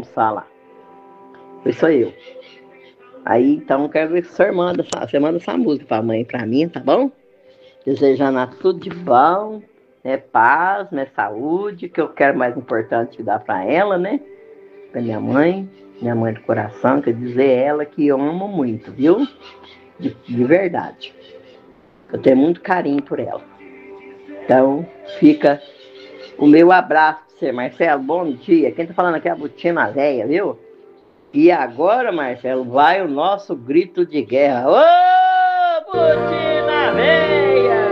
almoçar lá. Foi só eu. Aí, então, quero ver se você manda essa música pra mãe e pra mim, tá bom? Desejando a tudo de bom, né? Paz, né? Saúde, que eu quero mais importante dar pra ela, né? Pra minha mãe do coração, quer dizer ela que eu amo muito, viu? De verdade. Eu tenho muito carinho por ela. Então, fica o meu abraço pra você, Marcelo. Bom dia. Quem tá falando aqui é a Butina Véia, viu? E agora, Marcelo, vai o nosso grito de guerra. Ô, Butina!